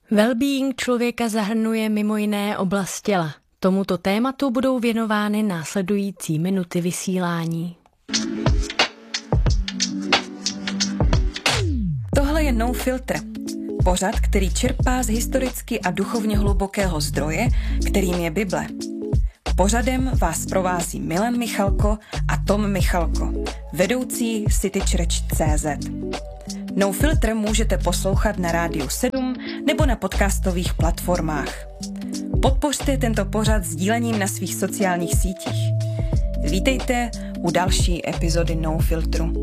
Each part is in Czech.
Wellbeing člověka zahrnuje mimo jiné oblast těla. Tomuto tématu budou věnovány následující minuty vysílání. Tohle je No Filter. Pořad, který čerpá z historicky a duchovně hlubokého zdroje, kterým je Bible. Pořadem vás provází Milan Michalko a Tom Michalko, vedoucí citychurch.cz. No Filter můžete poslouchat na Rádiu 7 nebo na podcastových platformách. Podpořte tento pořad sdílením na svých sociálních sítích. Vítejte u další epizody No Filtru.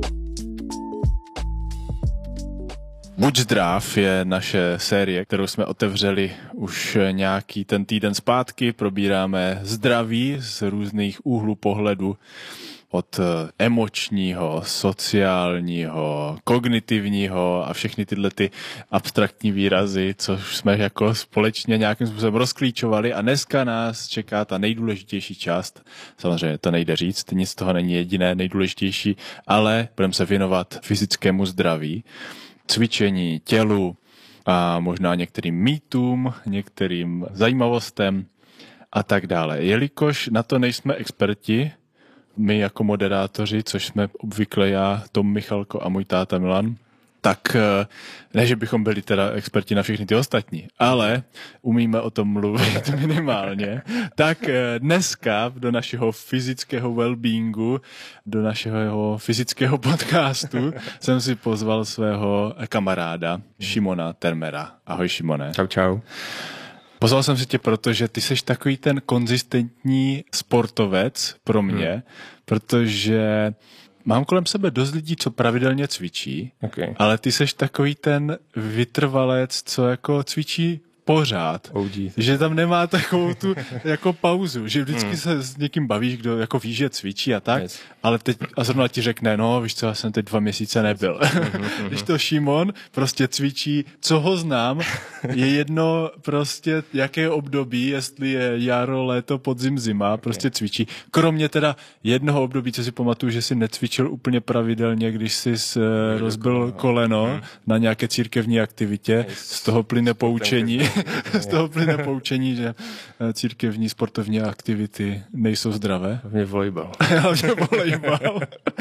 Buď zdrav je naše série, kterou jsme otevřeli už nějaký ten týden zpátky. Probíráme zdraví z různých úhlů pohledu, od emočního, sociálního, kognitivního a všechny tyhle ty abstraktní výrazy, což jsme jako společně nějakým způsobem rozklíčovali, a dneska nás čeká ta nejdůležitější část. Samozřejmě to nejde říct, nic z toho není jediné nejdůležitější, ale budeme se věnovat fyzickému zdraví, cvičení, tělu a možná některým mýtům, některým zajímavostem a tak dále. Jelikož na to nejsme experti, my jako moderátoři, což jsme obvykle já, Tom Michalko a můj táta Milan, tak ne, že bychom byli teda experti na všechny ty ostatní, ale umíme o tom mluvit minimálně, tak dneska do našeho fyzického wellbeingu, do našeho fyzického podcastu jsem si pozval svého kamaráda Šimona Termera. Ahoj, Šimone. Čau, čau. Pozval jsem si tě, protože ty seš takový ten konzistentní sportovec pro mě, protože mám kolem sebe dost lidí, co pravidelně cvičí, ale ty seš takový ten vytrvalec, co jako cvičí pořád. Že tam nemá takovou tu jako pauzu, že vždycky se s někým bavíš, kdo jako ví, že cvičí a tak, ale teď a zrovna ti řekne, no víš co, já jsem teď 2 měsíce nebyl. Když to Šimon prostě cvičí, co ho znám, je jedno prostě jaké období, jestli je jaro, léto, podzim, zima, prostě cvičí. Kromě teda jednoho období, co si pamatuju, že si necvičil úplně pravidelně, když jsi rozbil koleno na nějaké církevní aktivitě, z toho plyne poučení. Z toho plyne poučení, že církevní sportovní aktivity nejsou zdravé. Hlavně volejbal. Hlavně volejbal.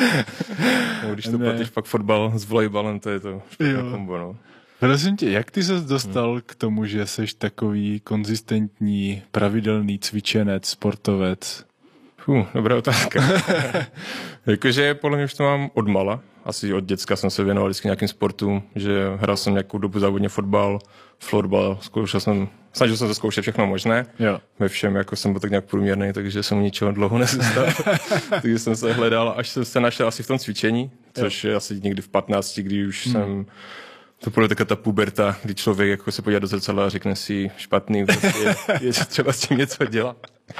No, když to platíš pak fotbal s volejbalem, to je to špatné kombo, no. Prosím tě, jak ty ses dostal k tomu, že seš takový konzistentní, pravidelný cvičenec, sportovec? Dobrá otázka. Jakože podle mě už to mám odmala. Asi od děcka jsem se věnoval vždycky nějakým sportům, že hrál jsem nějakou dobu závodně fotbal, florbal, snažil jsem se zkoušet všechno možné. Jo. Ve všem jako jsem byl tak nějak průměrný, takže jsem ničeho dlouho nezůstal. Takže jsem se hledal, až jsem se našel asi v tom cvičení, což je asi někdy v 15, kdy už jsem... To bude taková ta puberta, kdy člověk jako se podívá do zrcadla a řekne si špatný, prostě je třeba s tím něco dělat.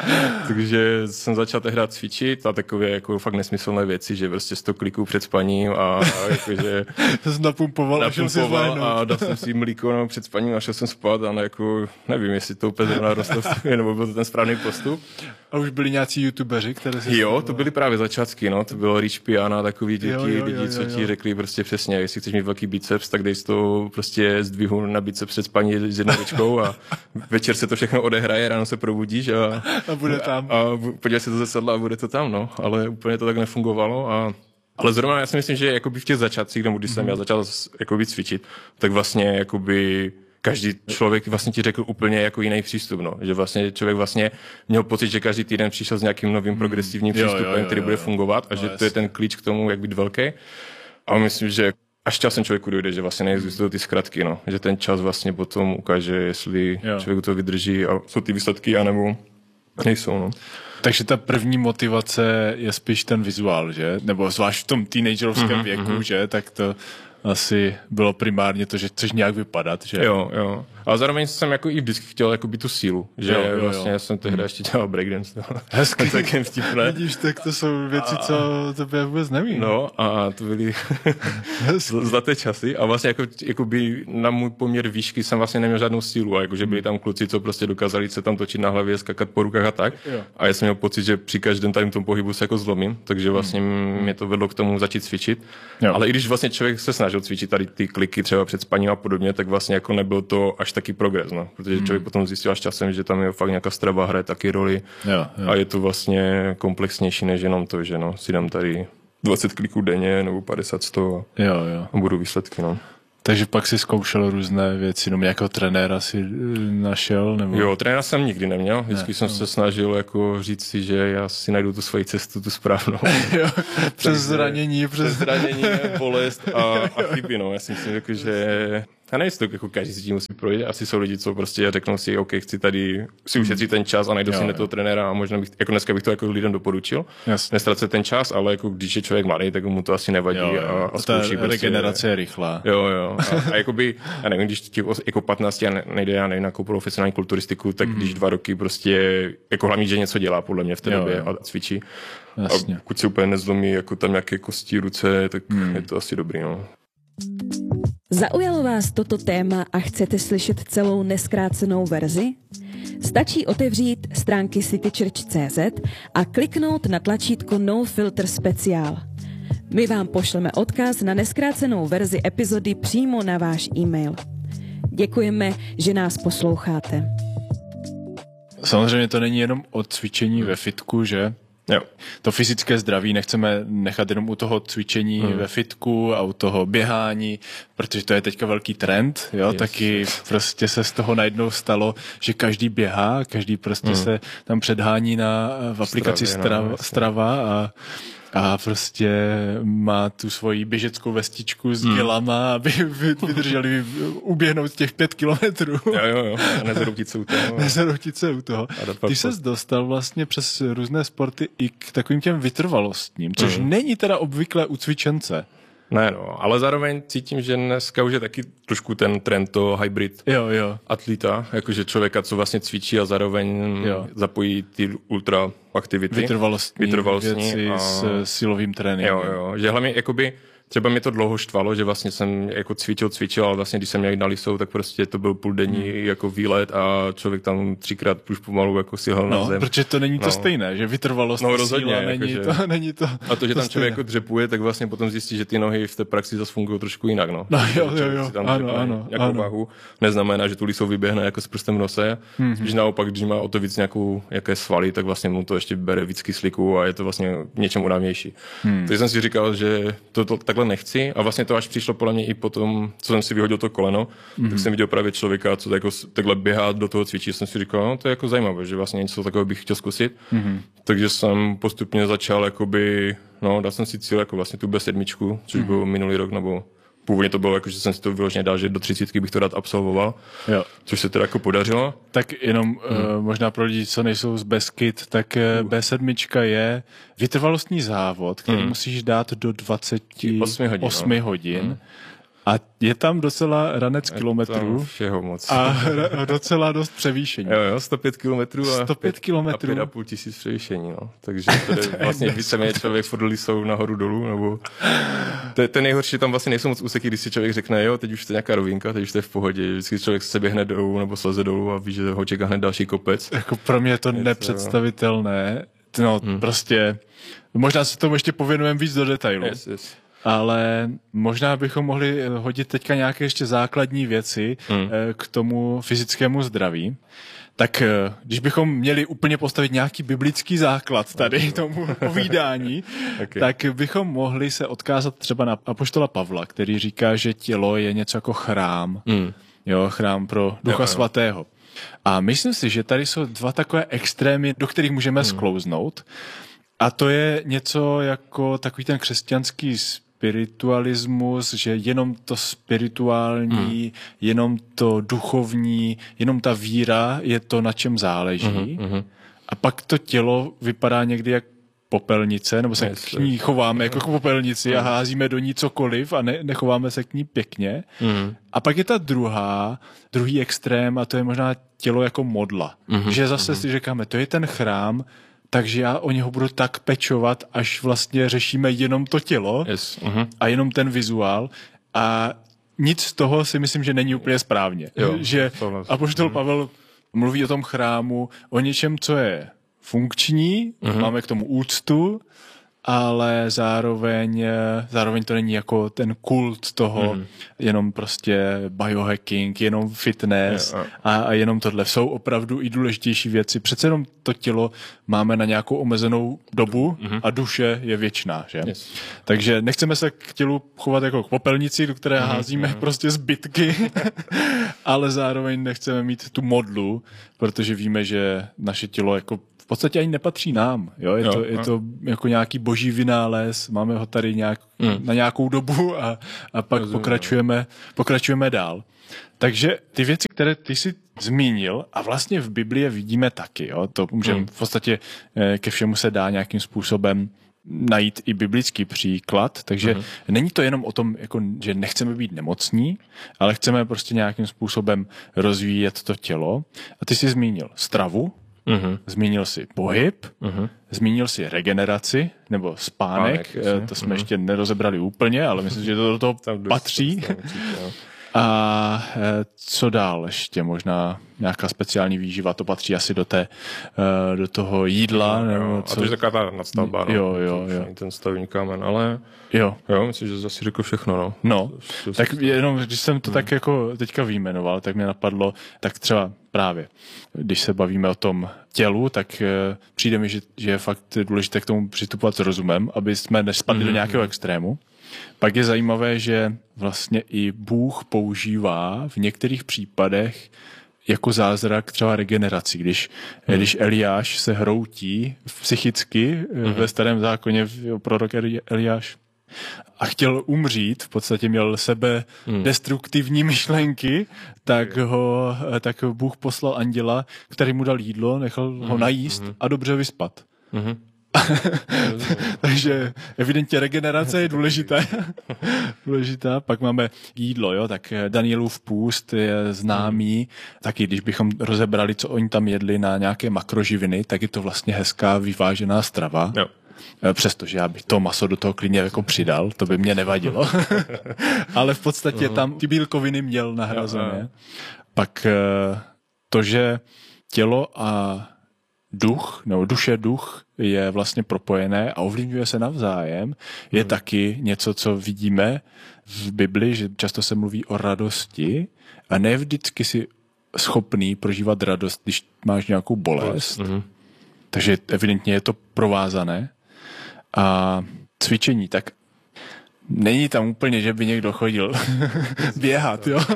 Takže jsem začal tehdy cvičit a takové jako fakt nesmyslné věci, že prostě 100 kliků před spaním a jakože... To jsem napumpoval a dal jsem si mlíko před spaním a šel jsem spát a jako nevím, jestli to úplně zrovna rostostuje, nebo byl to ten správný postup. A už byli nějací youtubeři, které se... Jo, to byli právě začátky, no, to bylo Rich Piana, takový lidi, co ti řekli prostě přesně, jestli chceš mít velký biceps, tak dej si to prostě zdvihu na biceps před spaní s jednou ručkou a večer se to všechno odehraje, ráno se probudíš a bude tam. A podívej se do zrcadla a bude to tam, no, ale úplně to tak nefungovalo ale zrovna já si myslím, že jakoby v těch začátcích, nebo když jsem já začal jakoby cvičit, tak vlastně jakoby každý člověk vlastně ti řekl úplně jako jiný přístup, no. Že vlastně člověk vlastně měl pocit, že každý týden přišel s nějakým novým progresivním přístupem, který bude fungovat a že to je ten klíč k tomu, jak být velký. A myslím, že až časem člověku dojde, že vlastně neexistují ty zkratky, no. Že ten čas vlastně potom ukáže, jestli člověk to vydrží a jsou ty výsledky, anebo nejsou, no. Takže ta první motivace je spíš ten vizuál, že? Nebo zvlášť v tom teenagerovském věku, že? Tak to asi bylo primárně to, že chceš nějak vypadat, že? Jo. A zároveň jsem jako i vždycky chtěl jako být tu sílu, že vlastně já jsem tehdy ještě dělal breakdance. Hezky. Takým vtipné. Vidíš, tak to jsou věci, co tebe vůbec nevím. No a to byly zlaté časy a vlastně jako by na můj poměr výšky jsem vlastně neměl žádnou sílu a jakože byli tam kluci, co prostě dokázali se tam točit na hlavě, skakat po rukách a tak. A já jsem měl pocit, že při každém tady tom pohybu se jako zlomím, takže vlastně mě to vedlo k tomu začít cvičit. Ale i když vlastně člověk se snažil cvičit tady ty kliky třeba před spaním a podobně, tak vlastně jako nebylo to až taky progres, no. Protože člověk potom zjistil až časem, že tam je fakt nějaká strava hraje taky roli Jo. a je to vlastně komplexnější než jenom to, že no, si dám tady 20 kliků denně nebo 50, 100 a budou výsledky, no. Takže pak si zkoušel různé věci, no nějakého trenéra si našel? Nebo... Jo, trenéra jsem nikdy neměl, vždycky jsem se snažil jako říct si, že já si najdu tu svoji cestu, tu správnou. Jo, přes zranění, bolest a chyby, no. Já si myslím, jako, že já nevím, to jako každý si tím musí projít. Asi jsou lidi, co prostě řeknou si, OK, chci tady si ušetřit ten čas a najdu si toho trenéra a možná bych, jako dneska bych to jako lidem doporučil. Nestracet ten čas, ale jako když je člověk mladý, tak mu to asi nevadí a zkouší. Ta regenerace je rychlá. Jo. A jakoby, já nevím, když ti jako 15 nejde, já nevím, na profesionální kulturistiku, tak když 2 roky prostě, jako hlavně, že něco dělá podle mě v té době a cvičí. Jasně. A pokud se úplně nezlomí jako tam nějaké kosti, ruce, tak je to asi dobrý, no. Zaujalo vás toto téma a chcete slyšet celou nezkrácenou verzi? Stačí otevřít stránky citychurch.cz a kliknout na tlačítko No Filter Speciál. My vám pošleme odkaz na nezkrácenou verzi epizody přímo na váš e-mail. Děkujeme, že nás posloucháte. Samozřejmě to není jenom o cvičení ve fitku, že? Jo. To fyzické zdraví nechceme nechat jenom u toho cvičení ve fitku a u toho běhání, protože to je teďka velký trend, jo, taky prostě se z toho najednou stalo, že každý běhá, každý prostě se tam předhání v aplikaci Strava a prostě má tu svoji běžeckou vestičku s dělama, aby vydrželi uběhnout těch 5 kilometrů. Jo. A nezroutit se u toho. Ty ses dostal vlastně přes různé sporty i k takovým těm vytrvalostním, což není teda obvykle u cvičence. Ne, no, ale zároveň cítím, že dneska už je taky trošku ten trend toho hybrid atleta, jakože člověka, co vlastně cvičí a zároveň zapojí ty ultra aktivity. Vytrvalostní věci s silovým tréninkem. Jo, že hlavně jakoby třeba mě to dlouho štvalo, že vlastně jsem jako cvičil, ale vlastně když jsem měl na Lisou, tak prostě to byl půldenní jako výlet a člověk tam 3krát už pomalu jako silhal na zem. Protože to není to stejné, že vytrvalost rozhodně, síla není to. A to, že tam člověk jako dřepuje, tak vlastně potom zjistí, že ty nohy v té praxi zase fungují trošku jinak, no. Jo. Ano. Nějakou váhu neznamená, že tu Lisou vyběhne jako s prstem v nose. Spíš naopak, když má o to víc jaké svaly, tak vlastně mu to ještě bere víc kyslíku a je to vlastně něčem unávější. Takže jsem si říkal, že to takhle nechci a vlastně to až přišlo podle mě i potom, co jsem si vyhodil to koleno, tak jsem viděl právě člověka, co jako takhle běhá do toho cvičí, jsem si říkal, no to je jako zajímavé, že vlastně něco takového bych chtěl zkusit. Takže jsem postupně začal jakoby, dal jsem si cíl jako vlastně tu B7, což byl minulý rok, nebo původně to bylo jako, že jsem si to vyloženě dal, že do 30 bych to rád absolvoval, což se teda jako podařilo. Tak jenom možná pro lidi, co nejsou z Beskyd, tak B7 je vytrvalostní závod, který musíš dát do 28 hodin. A je tam docela ranec kilometrů všeho moc. A docela dost převýšení. Jo, 105 kilometrů a 5,5 tisíc převýšení. No. Takže to je vlastně víceméně člověk furt Lisou nahoru dolů. Nebo... To je nejhorší, tam vlastně nejsou moc úseky, když si člověk řekne, jo, teď už to je nějaká rovinka, teď už to je v pohodě. Vždycky člověk se běhne dolů nebo sleze dolů a ví, že ho čeká hned další kopec. Jako pro mě je to nepředstavitelné. Prostě možná se tomu ještě pověnujeme víc do detailu. Yes. Ale možná bychom mohli hodit teďka nějaké ještě základní věci k tomu fyzickému zdraví. Tak když bychom měli úplně postavit nějaký biblický základ tady tomu povídání, tak bychom mohli se odkázat třeba na apoštola Pavla, který říká, že tělo je něco jako chrám. Chrám pro Ducha Svatého. A myslím si, že tady jsou 2 takové extrémy, do kterých můžeme sklouznout. A to je něco jako takový ten křesťanský spiritualismus, že jenom to spirituální, jenom to duchovní, jenom ta víra je to, na čem záleží. A pak to tělo vypadá někdy jak popelnice, nebo se k ní chováme jako k popelnici a házíme do ní cokoliv a nechováme se k ní pěkně. A pak je ta druhý extrém a to je možná tělo jako modla. Že zase si říkáme, to je ten chrám, takže já o něho budu tak pečovat, až vlastně řešíme jenom to tělo a jenom ten vizuál a nic z toho si myslím, že není úplně správně. Že apoštol Pavel mluví o tom chrámu, o něčem, co je funkční, máme k tomu úctu ale zároveň to není jako ten kult toho, jenom prostě biohacking, jenom fitness a jenom tohle. Jsou opravdu i důležitější věci. Přece jenom to tělo máme na nějakou omezenou dobu a duše je věčná, že? Yes. Takže nechceme se k tělu chovat jako k popelnici, do které házíme prostě zbytky, ale zároveň nechceme mít tu modlu, protože víme, že naše tělo jako v podstatě ani nepatří nám. Jo? Je to jako nějaký boží vynález, máme ho tady na nějakou dobu a pak pokračujeme dál. Takže ty věci, které ty jsi zmínil, a vlastně v Biblii je vidíme taky, jo? To můžeme v podstatě ke všemu se dá nějakým způsobem najít i biblický příklad, takže není to jenom o tom, jako, že nechceme být nemocní, ale chceme prostě nějakým způsobem rozvíjet to tělo. A ty jsi zmínil stravu, zmínil si pohyb, zmínil si regeneraci, nebo spánek, to jsme ještě nerozebrali úplně, ale myslím, že to do toho patří. A co dál ještě? Možná nějaká speciální výživa, to patří asi do toho jídla. Nebo co? A to je taková ta nadstavba, no. Jo. Ten stavební kámen, ale jo, myslím, že zase řekl všechno, no. No, tak jenom, když jsem to tak jako teďka vyjmenoval, tak mě napadlo, tak třeba právě, když se bavíme o tom tělu, tak přijde mi, že je fakt důležité k tomu přistupovat s rozumem, aby jsme nespadli do nějakého extrému. Pak je zajímavé, že vlastně i Bůh používá v některých případech jako zázrak třeba regeneraci. Když Eliáš se hroutí psychicky ve Starém zákoně, prorok Eliáš, a chtěl umřít, v podstatě měl sebe destruktivní myšlenky, tak Bůh poslal anděla, který mu dal jídlo, nechal ho najíst a dobře vyspat. Takže evidentně regenerace je důležitá. Pak máme jídlo, jo, tak Danielův půst je známý, taky když bychom rozebrali, co oni tam jedli na nějaké makroživiny, tak je to vlastně hezká vyvážená strava. Jo. Přestože já bych to maso do toho klidně jako přidal, to by mě nevadilo. Ale v podstatě tam ty bílkoviny měl nahrazené. Pak to, že tělo a duše je vlastně propojené a ovlivňuje se navzájem, je taky něco, co vidíme v Bibli, že často se mluví o radosti a ne vždycky si schopný prožívat radost, když máš nějakou bolest. Takže evidentně je to provázané. A cvičení, tak není tam úplně, že by někdo chodil běhat, jo.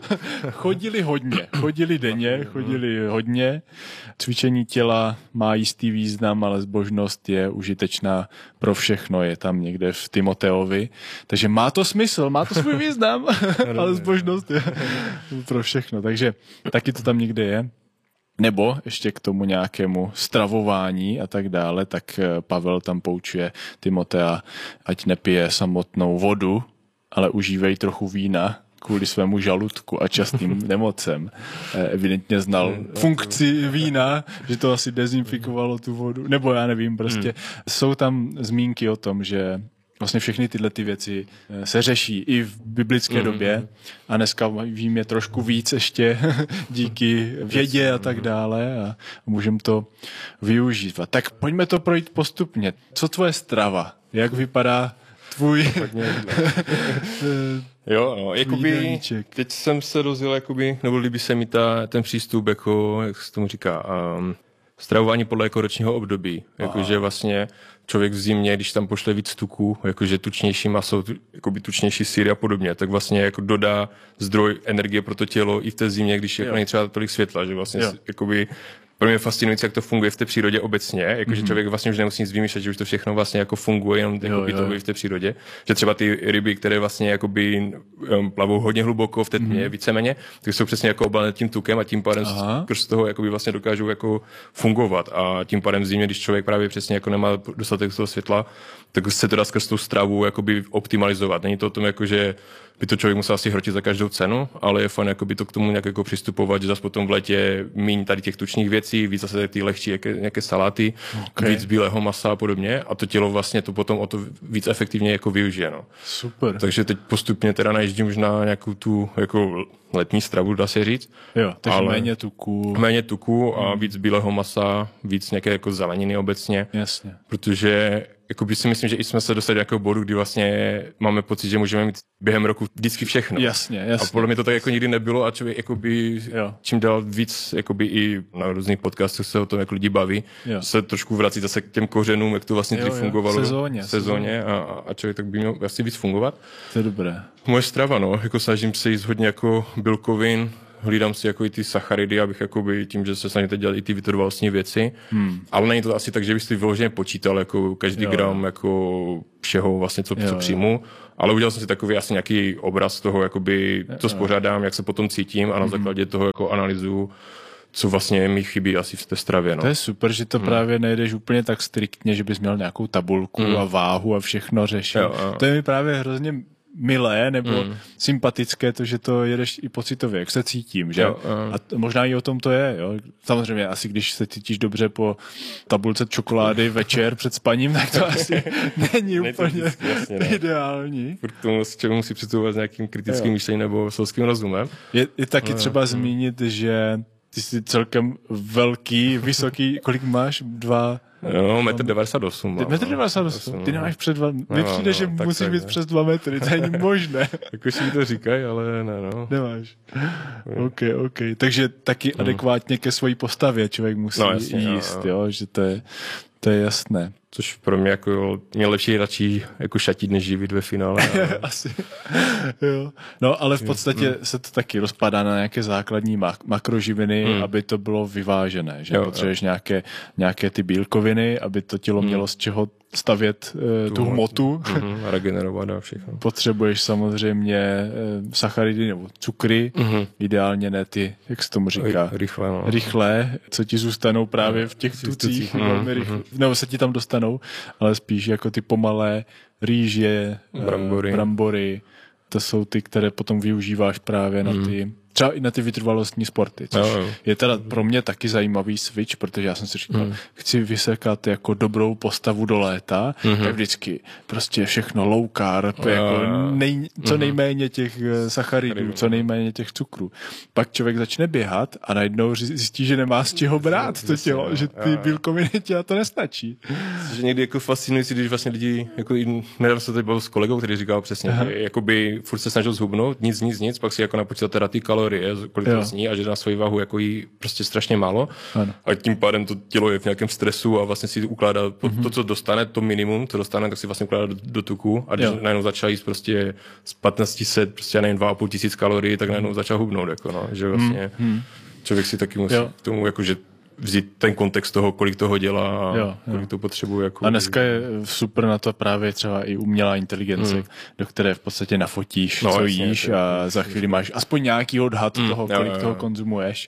Chodili denně, hodně. Cvičení těla má jistý význam, ale zbožnost je užitečná pro všechno, je tam někde v Timoteovi. Takže má to smysl, má to svůj význam, ale zbožnost je pro všechno. Takže taky to tam někde je. Nebo ještě k tomu nějakému stravování a tak dále, tak Pavel tam poučuje Timotea, ať nepije samotnou vodu, ale užívej trochu vína kvůli svému žaludku a častým nemocem. Evidentně znal funkci vína, že to asi dezinfikovalo tu vodu, nebo já nevím, prostě jsou tam zmínky o tom, že vlastně všechny tyhle ty věci se řeší i v biblické době a dneska víme trošku víc ještě díky vědě a tak dále a můžeme to využívat. Tak pojďme to projít postupně. Co tvoje strava? Jak vypadá tvůj Jo, no, jakoby, teď jsem se rozjel, jakoby, nebo líbí se mi ten přístup, jako, jak se tomu říká, stravování podle jako ročního období. Jakože vlastně člověk v zimě, když tam pošle víc tuků, jakože tučnější maso, jakoby tučnější sýry a podobně, tak vlastně jako dodá zdroj energie pro to tělo i v té zimě, když jako není třeba tolik světla, že vlastně jakoby pro mě je fascinující, jak to funguje v té přírodě obecně, jakože člověk vlastně už nemusí nic vymýšlet, že už to všechno vlastně jako funguje, jenom to v té přírodě. Že třeba ty ryby, které vlastně jakoby plavou hodně hluboko v té tmě, víceméně, tak jsou přesně jako obalené tím tukem a tím pádem skrz toho jakoby vlastně dokážou jako fungovat. A tím pádem v zimě, když člověk právě přesně jako nemá dostatek toho světla, tak se to dá skrz tu stravu jakoby optimalizovat. Není to o tom, jako, že by to člověk musel asi hrotit za každou cenu, ale je fajn jakoby to k tomu nějak jako přistupovat, že zase potom v létě míň tady těch tučných věcí, víc zase ty lehčí nějaké saláty, víc bílého masa a podobně a to tělo vlastně to potom o to víc efektivně jako využije. No. Super. Takže teď postupně teda najíždím už na nějakou tu jako letní stravu, dá se říct. Jo, takže ale méně tuku a víc bílého masa, víc nějaké jako zeleniny obecně. Jasně. Protože jakoby si myslím, že i jsme se dostali do nějakého bodu, kdy vlastně máme pocit, že můžeme mít během roku vždycky všechno. Jasně. A podle mě to tak jako nikdy nebylo a člověk jakoby čím dál víc jakoby i na různých podcastech se o tom jako lidi baví, se trošku vrací zase k těm kořenům, jak to vlastně dřív fungovalo v sezóně a člověk tak by měl asi víc fungovat. To je dobré. Moje strava, no, jako snažím se jíst hodně jako bílkovin, hlídám si jako i ty sacharidy, abych jakoby tím, že se snažím teď dělat i ty vytrvalostní věci, ale není to asi tak, že bych si vyloženě počítal jako každý gram jako všeho vlastně, co přijmu, ale udělal jsem si takový asi nějaký obraz toho, jakoby, co spořádám, jak se potom cítím a na základě toho jako analyzuju, co vlastně mi chybí asi v té stravě. No. To je super, že to právě nejdeš úplně tak striktně, že bys měl nějakou tabulku a váhu a všechno řešit. To je mi právě hrozně milé nebo sympatické to, že to jedeš i pocitově, jak se cítím, že? A možná i o tom to je, jo. Samozřejmě asi když se cítíš dobře po tabulce čokolády večer před spaním, tak to asi není úplně ideální. K tomu člověk musí přistupovat s nějakým kritickým myšlením nebo selským rozumem. Je taky třeba zmínit, že ty jsi celkem velký, vysoký, kolik máš? 1,98 m. 1,98 m? Ty nemáš před 2 metry. Mně přijde, že musíš být přes 2 metry, to není možné. Jako si mi to říkají, ale ne, no. Nemáš. OK. Takže taky adekvátně ke své postavě člověk musí jíst, jo, že to je jasné. Což pro mě jako mě radši jako šatit, než živit ve finále. Ale... Asi. Jo. No, ale v podstatě se to taky rozpadá na nějaké základní makroživiny, aby to bylo vyvážené, že potřebuješ nějaké ty bílkoviny, aby to tělo mělo z čeho stavět tu hmotu. A regenerovat a všechno. Potřebuješ samozřejmě sacharidy nebo cukry, ideálně ne ty, jak se tomu říká, rychlé, co ti zůstanou právě v těch tucích, nebo se ti tam dostanou, ale spíš jako ty pomalé rýže, brambory, to jsou ty, které potom využíváš právě na ty, třeba i na ty vytrvalostní sporty, což je teda pro mě taky zajímavý switch, protože já jsem si říkal, chci vysekat jako dobrou postavu do léta, tak vždycky prostě všechno low carb, jako co nejméně těch sacharidů, co nejméně těch cukrů. Pak člověk začne běhat a najednou zjistí, že nemá z čeho brát to tělo, že ty bílkoviny tě na to nestačí. Že někdy jako fascinující, když vlastně lidi, jako nedávno se tady byl s kolegou, který říkal přesně, že jakoby furt se snažil zhubnout, nic, pak si jako napočítal teda ty kalorie, kolik to sní a že na svoji váhu jako jí prostě strašně málo. Ano. A tím pádem to tělo je v nějakém stresu a vlastně si ukládá to, co dostane, to minimum, co dostane, tak si vlastně ukládá do tuku a když najednou začal jíst prostě z 1500, prostě nevím, 2500 kalorií, tak najednou začal hubnout, jako no, že vlastně člověk si taky musí k tomu jakože vzít ten kontext toho, kolik toho dělá a kolik to potřebuje. Jako... A dneska je super na to právě třeba i umělá inteligence, do které v podstatě nafotíš, co jíš a za chvíli máš aspoň nějaký odhad toho, kolik toho konzumuješ.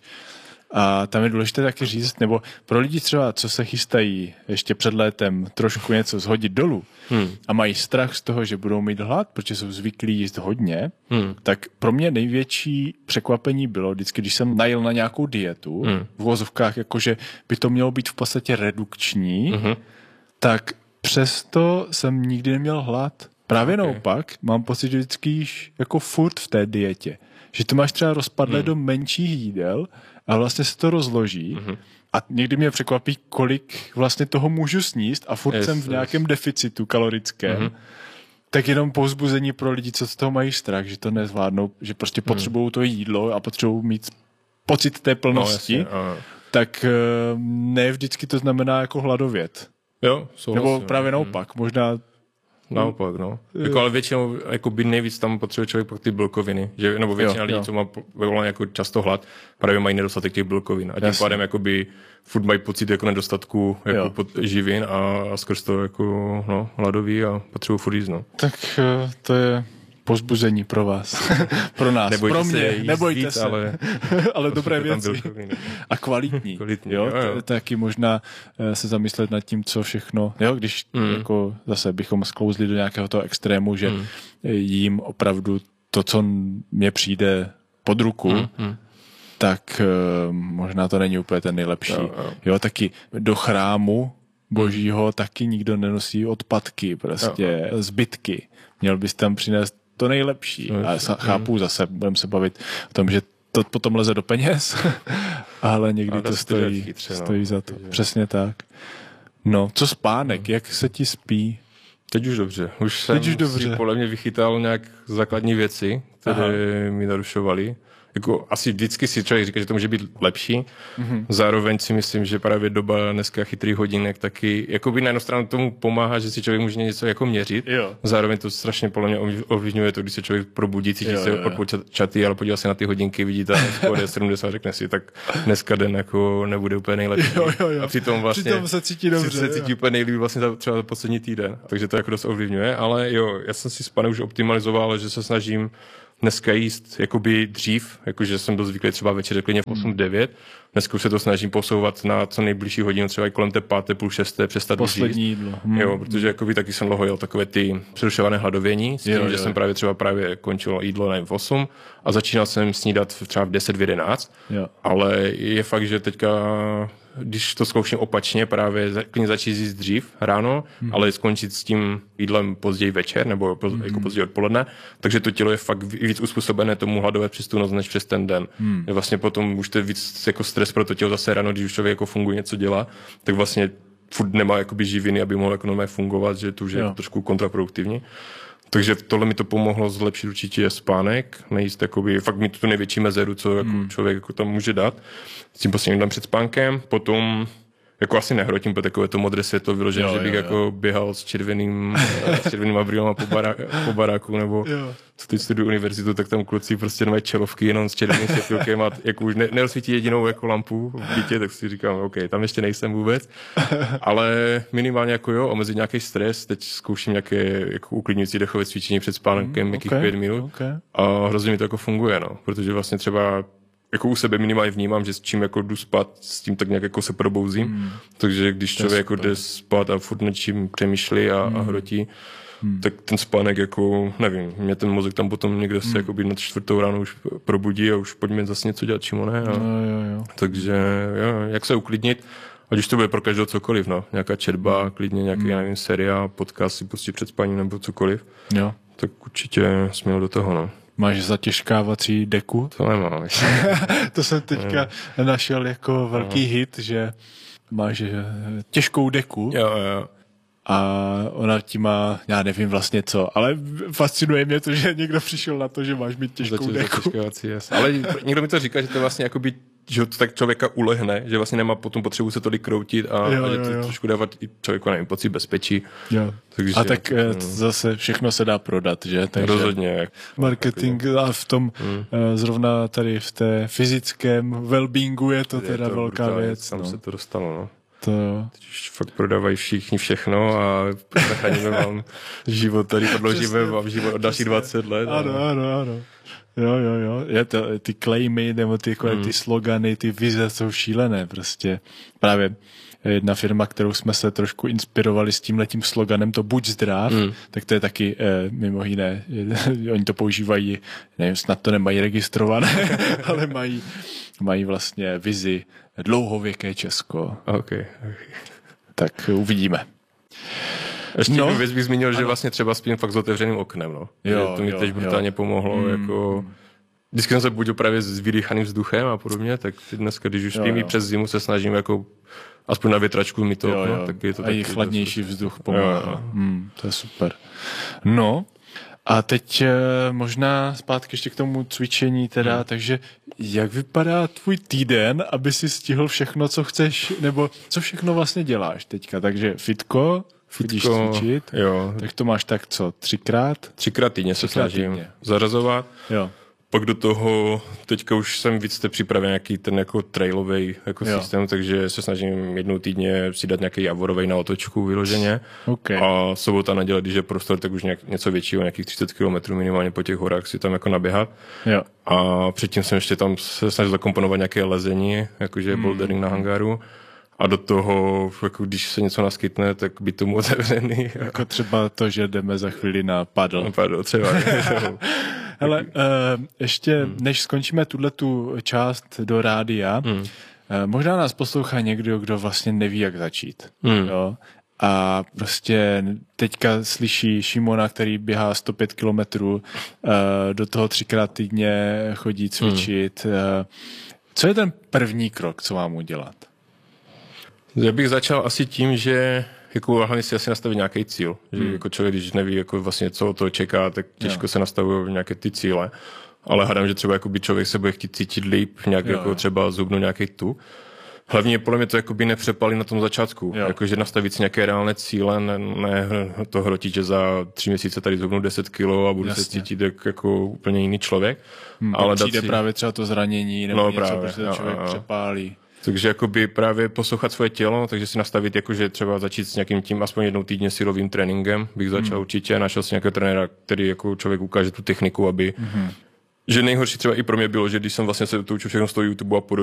A tam je důležité taky říct, nebo pro lidi třeba, co se chystají ještě před létem trošku něco zhodit dolů a mají strach z toho, že budou mít hlad, protože jsou zvyklí jíst hodně, tak pro mě největší překvapení bylo vždycky, když jsem najel na nějakou dietu, v uvozovkách jakože by to mělo být v podstatě redukční, tak přesto jsem nikdy neměl hlad. Právě naopak, mám pocit, že vždycky jíš jako furt v té dietě. Že to máš třeba rozpadlé do menších jídel a vlastně se to rozloží a někdy mě překvapí, kolik vlastně toho můžu sníst a furt jsem v nějakém deficitu kalorickém. Tak jenom povzbuzení pro lidi, co z toho mají strach, že to nezvládnou, že prostě potřebují to jídlo a potřebují mít pocit té plnosti, tak ne vždycky to znamená jako hladovět. Jo, nebo právě naopak, možná naopak, no. Jako, ale většinou jako by nejvíc tam potřebuje člověk pak ty bílkoviny, že nebo většina lidí, co má jako často hlad, právě mají nedostatek těch bílkovin a tím pádem jakoby furt mají pocit jako nedostatku jako živin a skrz to jako hladoví a potřebují furt jíst, no. Tak to je povzbuzení pro vás, pro nás, nebojte pro mě, nebojte se, ale dobré věci a kvalitní jo? Taky možná se zamyslet nad tím, co všechno, jo, když jako zase bychom sklouzli do nějakého toho extrému, že jím opravdu to, co mně přijde pod ruku, tak možná to není úplně ten nejlepší. Jo, taky do chrámu božího taky nikdo nenosí odpadky, prostě zbytky. Měl bys tam přinést to nejlepší. A chápu zase, budeme se bavit o tom, že to potom leze do peněz, ale někdy to stojí za to. Přesně tak. No, co spánek, jak se ti spí? Teď už dobře. Už jsem si podle mě vychytal nějak základní věci, které mi narušovaly. Jako asi vždycky si člověk říká, že to může být lepší. Zároveň si myslím, že právě doba dneska chytrých hodinek taky, jakoby na jednu stranu tomu pomáhá, že si člověk může něco jako měřit. Jo. Zároveň to strašně podle mě ovlivňuje to, když se člověk probudí, cítí se odpočatý, ale podívá se na ty hodinky, vidí tam skóre 70, řekne si, tak dneska den jako nebude úplně nejlepší. Jo. A přitom vlastně se cítí dobře. Se cítí úplně nejlíp vlastně třeba za poslední týden. Takže to jako dost ovlivňuje, ale jo, já jsem si spánek už optimalizoval, že se snažím dneska jíst jakoby dřív, jakože jsem byl zvyklý třeba večer klidně v 8-9. Dneska už se to snažím posouvat na co nejbližší hodinu, třeba i kolem té 5, půl 6, přestat poslední jídlo. Jo, protože jakoby taky jsem dlouho jel takové ty přerušované hladovění, s tím, že jsem právě končil jídlo nevím, v 8 a začínal jsem snídat třeba v 10, v 11. Jo. Ale je fakt, že teďka, když to zkouším opačně, právě klidně začít jíst dřív ráno, ale skončit s tím jídlem později večer nebo jako později odpoledne, takže to tělo je fakt víc uspůsobené tomu hladové přes tu noc než přes ten den. Vlastně potom už to je víc jako stres pro to tělo zase ráno, když už člověk jako funguje, něco dělá, tak vlastně furt nemá jakoby živiny, aby mohl jako normálně fungovat, že to už je jako trošku kontraproduktivní. Takže tohle mi to pomohlo zlepšit určitě spánek, nejíst jakoby, fakt mi tu největší mezeru, co jako člověk jako tam může dát. S tím posledním dnem před spánkem, potom jako asi nehrotím po takové to modré světlo vyložené, že bych jako běhal s červenýma brýlema po baráku, nebo co teď studuju univerzitu, tak tam kluci prostě nemají čelovky jenom s červeným světilkem a jako už nerozsvítí jedinou jako lampu v bytě, tak si říkám, OK, tam ještě nejsem vůbec, ale minimálně jako omezit nějaký stres, teď zkouším nějaké jako uklidňující dechové cvičení před spánkem, nějakých 5 minut a hrozně mi to jako funguje, no, protože vlastně třeba jako u sebe minimálně vnímám, že s čím jako jdu spát, s tím tak nějak jako se probouzím. Takže když člověk jako jde spát a furt nad čím přemýšlí a hrotí, tak ten spánek jako, nevím, mě ten mozek tam potom někde se jako na 4. ráno už probudí a už pojďme zase něco dělat, čemu ne. Takže jak se uklidnit, ať už to bude pro každého cokoliv, no. Nějaká četba, klidně nějaký, nevím, seriál, podcast si pustit před spaním nebo cokoliv. Jo. Tak určitě směl do toho, no. Máš zatěžkávací deku? To nemám. To jsem teďka našel jako velký hit, že máš těžkou deku. Jo. A ona ti má, já nevím vlastně co, ale fascinuje mě to, že někdo přišel na to, že máš mít těžkou deku. Ale někdo mi to říká, že to vlastně jakoby, že to tak člověka ulehne, že vlastně nemá potom potřebu se tolik kroutit a že to trošku dávat i člověku, nevím, pocit bezpečí. Jo. Takže, a tak zase všechno se dá prodat, že? Takže rozhodně. Marketing a v tom zrovna tady v té fyzickém wellbeingu je to teda velká věc. Tam se to dostalo, no. Teď už fakt prodávají všichni všechno a zachráníme vám život, tady prodloužíme vám život o dalších 20 let. Ano. Jo. Je to, ty claimy nebo ty slogany, ty vize jsou šílené prostě. Právě jedna firma, kterou jsme se trošku inspirovali s tímhletím sloganem, to buď zdrav, tak to je taky mimo jiné, oni to používají, nevím, snad to nemají registrované, ale mají vlastně vizi dlouhověké Česko. Okay. Tak uvidíme. Ještě jednu věc bych zmínil, že vlastně třeba spím fakt s otevřeným oknem, no. To mi teď brutálně pomohlo, jako vždycky jsem se budil právě s vydýchaným vzduchem a podobně, tak dneska, když už spím i přes zimu, se snažím jako aspoň na větračku mít to okno, tak je to taky. A i chladnější vzduch pomáhá. To je super. No, a teď možná zpátky ještě k tomu cvičení teda, takže jak vypadá tvůj týden, aby si stihl všechno, co chceš, nebo co všechno vlastně děláš teďka, takže fitko, chodíš cvičit, tak to máš tak co, 3x? 3x týdně se snažím zařazovat. Jo. Pak do toho, teďka už jsem víc připraven nějaký ten jako trailový jako systém, takže se snažím jednou týdně si dát nějaký javorovej na otočku vyloženě. Okay. A sobota, neděle, když je prostor, tak už něco většího, nějakých 30 km minimálně po těch horách si tam jako naběhat. Jo. A předtím jsem ještě tam se snažil zakomponovat nějaké lezení, jakože bouldering na hangáru. A do toho, jako když se něco naskytne, tak by tomu otevřený. Jako třeba to, že jdeme za chvíli na paddle. Paddle, třeba. Hele, ještě než skončíme tu část do rádia, možná nás poslouchá někdo, kdo vlastně neví, jak začít. Jo? A prostě teďka slyší Šimona, který běhá 105 kilometrů, do toho 3x týdně chodí cvičit. Co je ten první krok, co mám udělat? Já bych začal asi tím, že jako hlavně si asi nastavit nějaký cíl. Že jako člověk, když neví jako vlastně, co to čeká, tak těžko se nastavují nějaké ty cíle. Ale hádám, že třeba jakoby člověk se bude chtít cítit líp, nějak jako třeba zubnu nějaký tu. Hlavně podle mě to jakoby nepřepálí na tom začátku. Jakože nastavit si nějaké reálné cíle, ne to hrotit, že za 3 měsíce tady zubnu 10 kilo a budu se cítit jako úplně jiný člověk. Ale přijde právě třeba to zranění nebo něco, právě, protože ten člověk přepálí. Takže jakoby právě poslouchat svoje tělo, takže si nastavit, jakože třeba začít s nějakým tím aspoň jednou týdně silovým tréninkem, bych začal určitě, našel si nějakého trenéra, který jako člověk ukáže tu techniku, aby... Že nejhorší třeba i pro mě bylo, že když jsem vlastně se to učil všechno z toho YouTube a podobně,